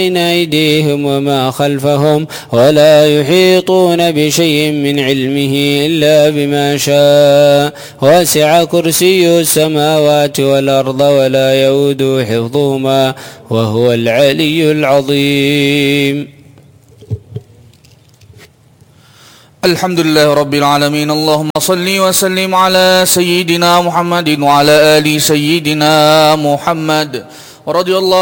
بين أيديهم وما خلفهم ولا يحيطون بشيء من علمه إلا بما شاء وسع كرسيه السماوات والأرض ولا يؤوده حفظهما وهو العلي العظيم. الحمد لله رب العالمين. اللهم صل وسلم على سيدنا محمد وعلى آل سيدنا محمد. رضي الله